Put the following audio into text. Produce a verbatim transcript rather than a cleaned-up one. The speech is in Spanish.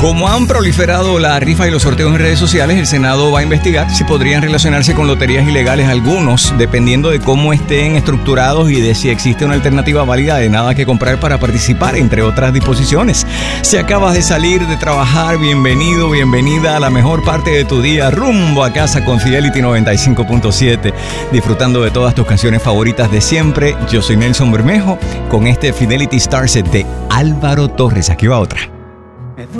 Como han proliferado la rifa y los sorteos en redes sociales, el Senado va a investigar si podrían relacionarse con loterías ilegales algunos, dependiendo de cómo estén estructurados y de si existe una alternativa válida de nada que comprar para participar, entre otras disposiciones. Si acabas de salir de trabajar, bienvenido, bienvenida a la mejor parte de tu día, rumbo a casa con Fidelity noventa y cinco punto siete, disfrutando de todas tus canciones favoritas de siempre. Yo soy Nelson Bermejo con este Fidelity Star Set de Álvaro Torres. Aquí va otra.